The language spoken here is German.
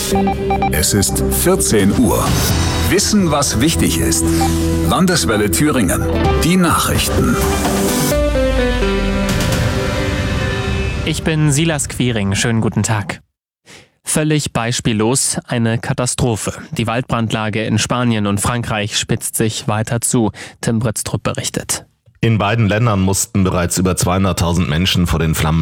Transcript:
Es ist 14 Uhr. Wissen, was wichtig ist. Landeswelle Thüringen. Die Nachrichten. Ich bin Silas Quiring. Schönen guten Tag. Völlig beispiellos eine Katastrophe. Die Waldbrandlage in Spanien und Frankreich spitzt sich weiter zu. Tim Britztrup berichtet. In beiden Ländern mussten bereits über 200.000 Menschen vor den Flammen